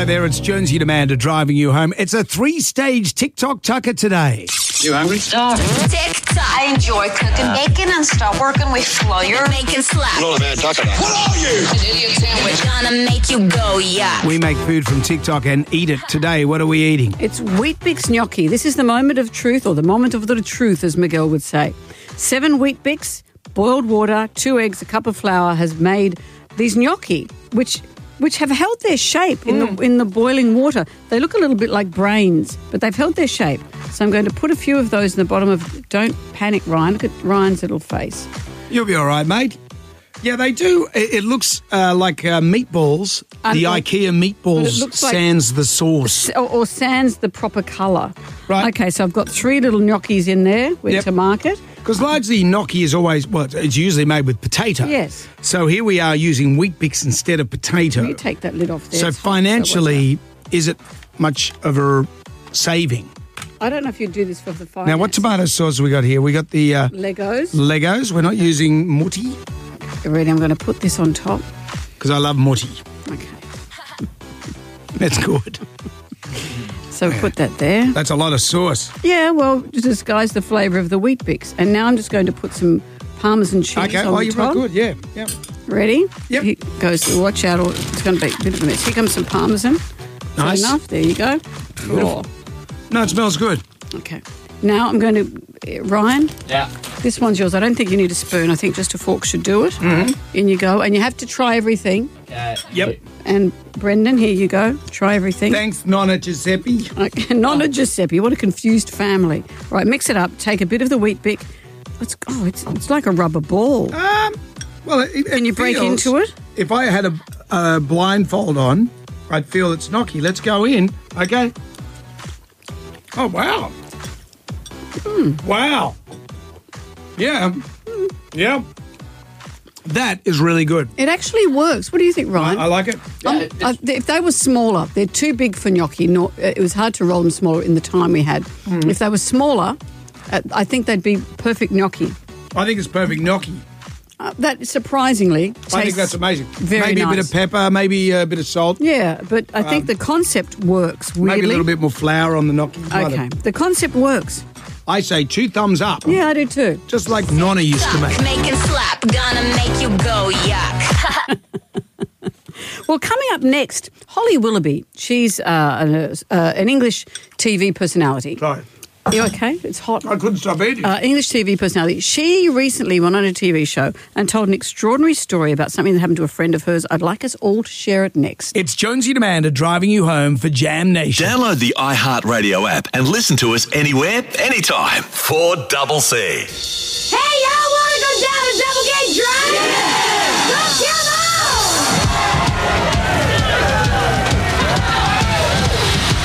Hello there, it's Jonesy and Amanda driving you home. It's a 3-stage TikTok tucker today. You hungry? TikTok. I enjoy cooking bacon and stop working with flour. Make it slap. Not a bad tucker. What are you? An idiot sandwich. Gonna make you go, yeah. We make food from TikTok and eat it. Today, what are we eating? It's Weet-Bix gnocchi. This is the moment of truth, or the moment of the truth, as Miguel would say. 7 Weet-Bix, boiled water, 2 eggs, a cup of flour has made these gnocchi, which have held their shape in the boiling water. They look a little bit like brains, but they've held their shape. So I'm going to put a few of those in the bottom of... Don't panic, Ryan. Look at Ryan's little face. You'll be all right, mate. Yeah, they do. It looks like meatballs. The IKEA meatballs sans the sauce. Or sans the proper colour. Right. Okay, so I've got 3 little gnocchis in there to market. Because largely gnocchi is always, it's usually made with potato. Yes. So here we are using Weet-Bix instead of potato. You take that lid off there. So financially, is it much of a saving? I don't know if you do this for the finance. Now, what tomato sauce have we got here? We got the... Legos. Legos. We're not using mutti. Ready? I'm going to put this on top. Because I love mutti. Okay. That's good. So put that there. That's a lot of sauce. Yeah, well, to disguise the flavour of the Weet-Bix. And now I'm just going to put some Parmesan cheese on the top. you've got good, yeah. Ready? Yep. Here goes, watch out, or it's going to be a bit of a mess. Here comes some Parmesan. Nice. Is that enough? There you go. Beautiful. No, it smells good. Okay. Now I'm going to, Ryan? Yeah. This one's yours. I don't think you need a spoon. I think just a fork should do it. Mm-hmm. In you go. And you have to try everything. Yep. And Brendan, here you go. Try everything. Thanks, Nonna Giuseppe. Okay, Nonna Giuseppe. What a confused family. Right, mix it up. Take a bit of the Weet-Bix. It's like a rubber ball. Can you break into it? If I had a blindfold on, I'd feel it's gnocchi. Let's go in. Okay. Oh, wow. Wow. Yeah. Yeah. That is really good. It actually works. What do you think, Ryan? I like it. If they were smaller, they're too big for gnocchi. It was hard to roll them smaller in the time we had. If they were smaller, I think they'd be perfect gnocchi. I think it's perfect gnocchi. That surprisingly tastes I think that's amazing. Very maybe nice. a bit of pepper, maybe a bit of salt. Yeah, but I think the concept works, weirdly. Maybe a little bit more flour on the gnocchi. Okay, the concept works. I say 2 thumbs up. Yeah, I do too. Just like Nonna used to make. Make it slap. Gonna make you go, yuck. Well, coming up next, Holly Willoughby. She's an English TV personality. Sorry. You okay? It's hot. I couldn't stop eating. English TV personality. She recently went on a TV show and told an extraordinary story about something that happened to a friend of hers. I'd like us all to share it next. It's Jonesy and Amanda driving you home for Jam Nation. Download the iHeartRadio app and listen to us anywhere, anytime. 4CC.